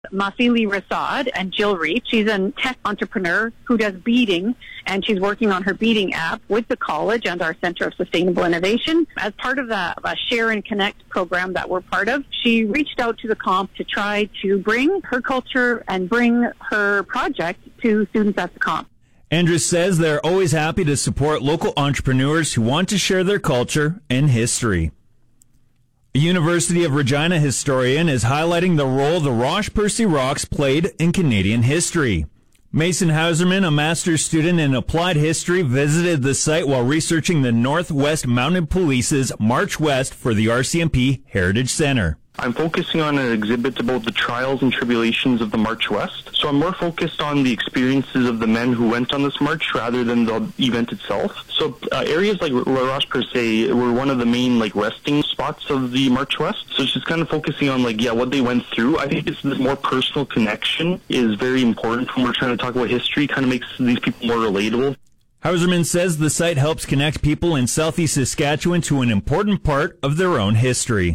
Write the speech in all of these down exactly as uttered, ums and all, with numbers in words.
Mafili Rasad and Jill Reed. She's a tech entrepreneur who does beading, and she's working on her beading app with the college and our Center of Sustainable Innovation. As part of the uh, Share and Connect program that we're part of, she reached out to the comp to try to bring her culture and bring her project to students at the comp. Andrus says they're always happy to support local entrepreneurs who want to share their culture and history. A University of Regina historian is highlighting the role the Roche Percy Rocks played in Canadian history. Mason Hauserman, a master's student in applied history, visited the site while researching the Northwest Mounted Police's March West for the R C M P Heritage Center. I'm focusing on an exhibit about the trials and tribulations of the March West. So I'm more focused on the experiences of the men who went on this march rather than the event itself. So uh, areas like La Roche Percé were one of the main like resting spots of the March West. So it's just kind of focusing on like, yeah, what they went through. I think it's this more personal connection is very important when we're trying to talk about history. Kind of makes these people more relatable. Hauserman says the site helps connect people in southeast Saskatchewan to an important part of their own history.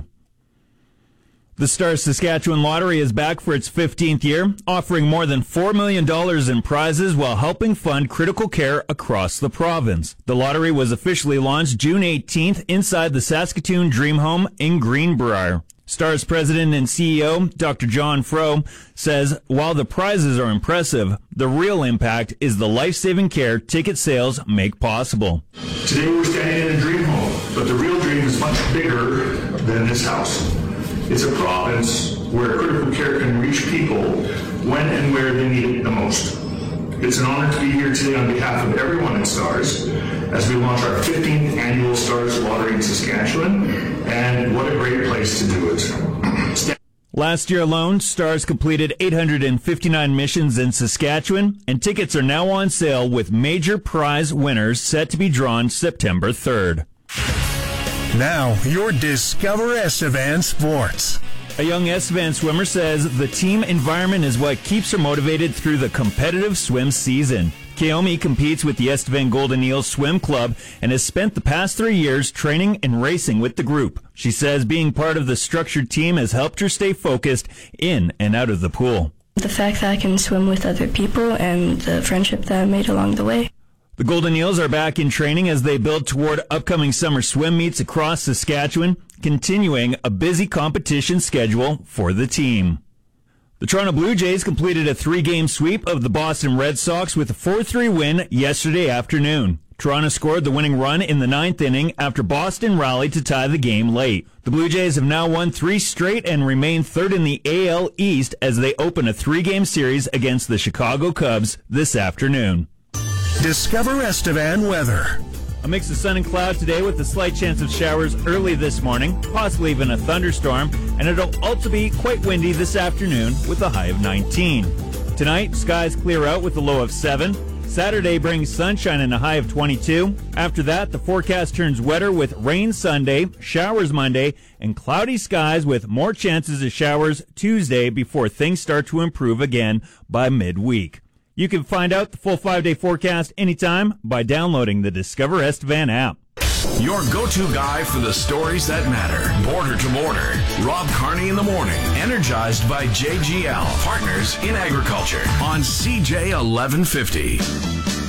The Stars Saskatchewan Lottery is back for its fifteenth year, offering more than four million dollars in prizes while helping fund critical care across the province. The lottery was officially launched June eighteenth inside the Saskatoon Dream Home in Greenbrier. Stars president and C E O, Doctor John Froh, says while the prizes are impressive, the real impact is the life-saving care ticket sales make possible. Today we're standing in a dream home, but the real dream is much bigger than this house. It's a province where critical care can reach people when and where they need it the most. It's an honor to be here today on behalf of everyone at Stars as we launch our fifteenth annual Stars Lottery in Saskatchewan, and what a great place to do it. Last year alone, Stars completed eight hundred fifty-nine missions in Saskatchewan, and tickets are now on sale with major prize winners set to be drawn September third. Now, your Discover Estevan Sports. A young Estevan swimmer says the team environment is what keeps her motivated through the competitive swim season. Kaomi competes with the Estevan Golden Eels Swim Club and has spent the past three years training and racing with the group. She says being part of the structured team has helped her stay focused in and out of the pool. The fact that I can swim with other people and the friendship that I made along the way. The Golden Eels are back in training as they build toward upcoming summer swim meets across Saskatchewan, continuing a busy competition schedule for the team. The Toronto Blue Jays completed a three-game sweep of the Boston Red Sox with a four three win yesterday afternoon. Toronto scored the winning run in the ninth inning after Boston rallied to tie the game late. The Blue Jays have now won three straight and remain third in the A L East as they open a three-game series against the Chicago Cubs this afternoon. Discover Estevan weather. A mix of sun and cloud today with a slight chance of showers early this morning, possibly even a thunderstorm, and it'll also be quite windy this afternoon with a high of nineteen. Tonight, skies clear out with a low of seven. Saturday brings sunshine and a high of twenty-two. After that, the forecast turns wetter with rain Sunday, showers Monday, and cloudy skies with more chances of showers Tuesday before things start to improve again by midweek. You can find out the full five-day forecast anytime by downloading the Discover Estevan app. Your go-to guy for the stories that matter. Border to border. Rob Carney in the morning. Energized by J G L. Partners in Agriculture on C J eleven fifty.